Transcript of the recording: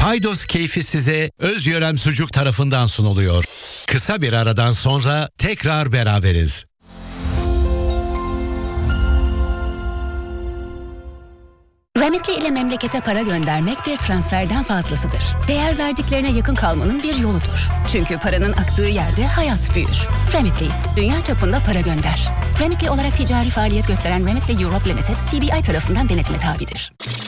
Paydos keyfi size Özyörem Sucuk tarafından sunuluyor. Kısa bir aradan sonra tekrar beraberiz. Remitly ile memlekete para göndermek bir transferden fazlasıdır. Değer verdiklerine yakın kalmanın bir yoludur. Çünkü paranın aktığı yerde hayat büyür. Remitly, dünya çapında para gönder. Remitly olarak ticari faaliyet gösteren Remitly Europe Limited, CBI tarafından denetime tabidir.